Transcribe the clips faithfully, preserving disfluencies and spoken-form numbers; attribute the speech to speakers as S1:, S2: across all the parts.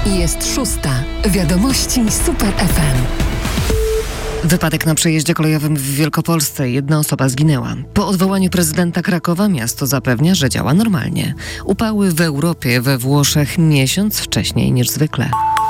S1: Jest szósta. Wiadomości Super F M. Wypadek na przejeździe kolejowym w Wielkopolsce. Jedna osoba zginęła. Po odwołaniu prezydenta Krakowa miasto zapewnia, że działa normalnie. Upały w Europie, we Włoszech miesiąc wcześniej niż zwykle.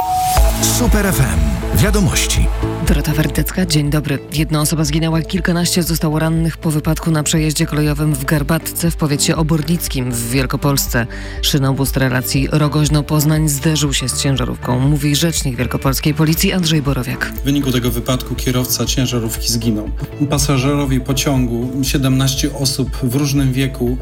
S2: Super F M. Wiadomości.
S1: Dorota Werdycka, dzień dobry. Jedna osoba zginęła, kilkanaście zostało rannych po wypadku na przejeździe kolejowym w Garbatce w powiecie obornickim w Wielkopolsce. Szynobus relacji Rogoźno-Poznań zderzył się z ciężarówką, mówi rzecznik wielkopolskiej policji Andrzej Borowiak.
S3: W wyniku tego wypadku kierowca ciężarówki zginął. Pasażerowie pociągu, siedemnaście osób w różnym wieku,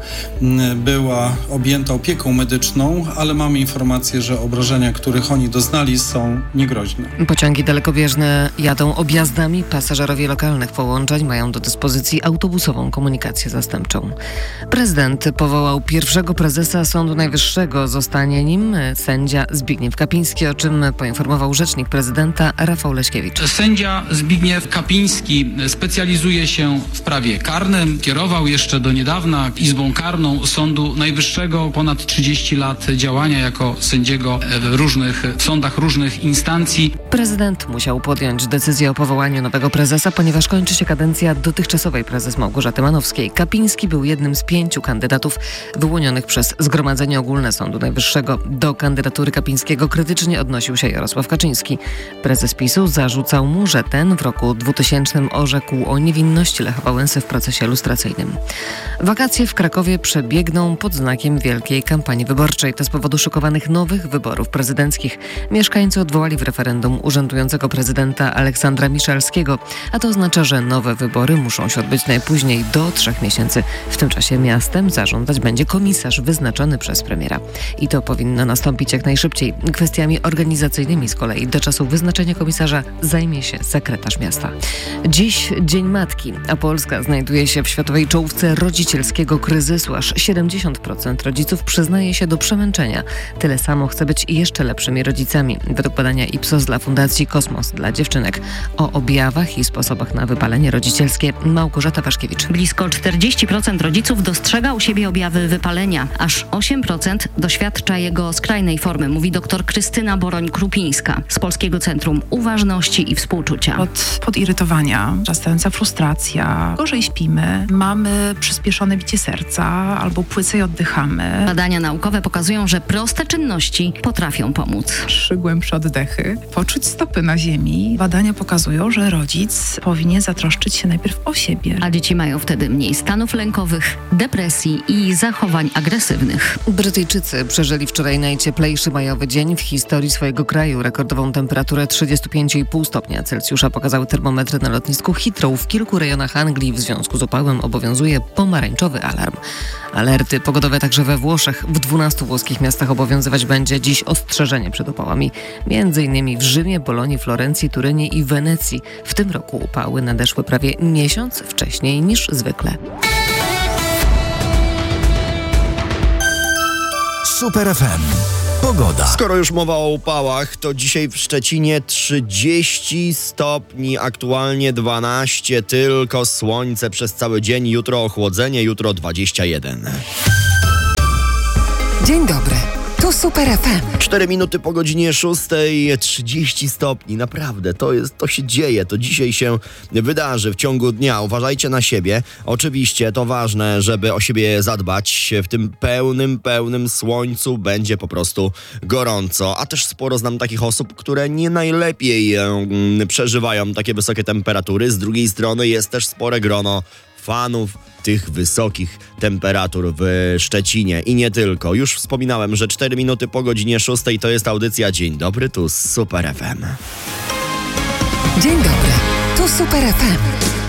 S3: była objęta opieką medyczną, ale mamy informację, że obrażenia, których oni doznali, są niegroźne.
S1: Pociągi dalekobieżne jadą objazdami. Pasażerowie lokalnych połączeń mają do dyspozycji autobusową komunikację zastępczą. Prezydent powołał pierwszego prezesa Sądu Najwyższego. Zostanie nim sędzia Zbigniew Kapiński, o czym poinformował rzecznik prezydenta Rafał Leśkiewicz.
S4: Sędzia Zbigniew Kapiński specjalizuje się w prawie karnym. Kierował jeszcze do niedawna Izbą Karną Sądu Najwyższego. Ponad trzydzieści lat działania jako sędziego w różnych w sądach różnych instancji.
S1: Prezydent musiał podjąć decyzję o powołaniu nowego prezesa, ponieważ kończy się kadencja dotychczasowej prezes Małgorzaty Manowskiej. Kapiński był jednym z pięciu kandydatów wyłonionych przez Zgromadzenie Ogólne Sądu Najwyższego. Do kandydatury Kapińskiego krytycznie odnosił się Jarosław Kaczyński. Prezes PiSu zarzucał mu, że ten w roku dwutysięcznym orzekł o niewinności Lecha Wałęsy w procesie lustracyjnym. Wakacje w Krakowie przebiegną pod znakiem wielkiej kampanii wyborczej. To z powodu szykowanych nowych wyborów prezydenckich. Mieszkańcy odwołali w referendum urzędującego prezydenta Aleksandra Miszalskiego, a to oznacza, że nowe wybory muszą się odbyć najpóźniej do trzech miesięcy. W tym czasie miastem zarządzać będzie komisarz wyznaczony przez premiera. I to powinno nastąpić jak najszybciej. Kwestiami organizacyjnymi z kolei do czasu wyznaczenia komisarza zajmie się sekretarz miasta. Dziś Dzień Matki, a Polska znajduje się w światowej czołówce rodzicielskiego kryzysu. Aż siedemdziesiąt procent rodziców przyznaje się do przemęczenia. Tyle samo chce być jeszcze lepszymi rodzicami. Według badania Ipsos dla Fundacji Kosmos dla dziewczynek. O objawach i sposobach na wypalenie rodzicielskie Małgorzata Waszkiewicz.
S5: Blisko czterdzieści procent rodziców dostrzega u siebie objawy wypalenia. Aż osiem procent doświadcza jego skrajnej formy, mówi dr Krystyna Boroń-Krupińska z Polskiego Centrum Uważności i Współczucia.
S6: Od podirytowania, wzrastająca frustracja, gorzej śpimy, mamy przyspieszone bicie serca albo płycej oddychamy.
S5: Badania naukowe pokazują, że proste czynności potrafią pomóc.
S6: Trzy głębsze oddechy, poczuć stopy na ziemi. Badania pokazują, że rodzic powinien zatroszczyć się najpierw o siebie.
S5: A dzieci mają wtedy mniej stanów lękowych, depresji i zachowań agresywnych.
S1: Brytyjczycy przeżyli wczoraj najcieplejszy majowy dzień w historii swojego kraju. Rekordową temperaturę trzydzieści pięć i pół stopnia Celsjusza pokazały termometry na lotnisku Heathrow. W kilku rejonach Anglii w związku z upałem obowiązuje pomarańczowy alarm. Alerty pogodowe także we Włoszech. W dwunastu włoskich miastach obowiązywać będzie dziś ostrzeżenie przed upałami. Między innymi w Rzymie, Bolonii, Florencji, Turynie i Wenecji. W tym roku upały nadeszły prawie miesiąc wcześniej niż zwykle.
S2: Super F M. Pogoda.
S7: Skoro już mowa o upałach, to dzisiaj w Szczecinie trzydzieści stopni, aktualnie dwanaście, tylko słońce przez cały dzień, jutro ochłodzenie, jutro dwadzieścia jeden.
S1: Dzień dobry. Tu Super F M.
S7: cztery minuty po godzinie szóstej, trzydzieści stopni. Naprawdę, to jest, to się dzieje. To dzisiaj się wydarzy w ciągu dnia. Uważajcie na siebie. Oczywiście to ważne, żeby o siebie zadbać. W tym pełnym, pełnym słońcu będzie po prostu gorąco. A też sporo znam takich osób, które nie najlepiej e, przeżywają takie wysokie temperatury. Z drugiej strony jest też spore grono fanów tych wysokich temperatur w Szczecinie i nie tylko. Już wspominałem, że cztery minuty po godzinie szóstej to jest audycja Dzień Dobry, tu Super F M.
S1: Dzień dobry, tu Super F M.